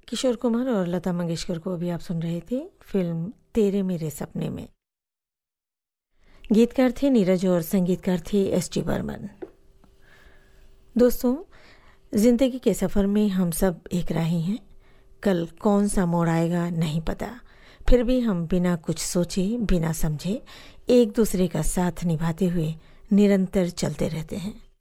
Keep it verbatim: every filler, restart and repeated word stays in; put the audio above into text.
किशोर कुमार और लता मंगेशकर को अभी आप सुन रहे थे फिल्म तेरे मेरे सपने में। गीतकार थे नीरज और संगीतकार थे एस टी बर्मन। दोस्तों, जिंदगी के सफ़र में हम सब एक राही हैं। कल कौन सा मोड़ आएगा नहीं पता, फिर भी हम बिना कुछ सोचे बिना समझे एक दूसरे का साथ निभाते हुए निरंतर चलते रहते हैं।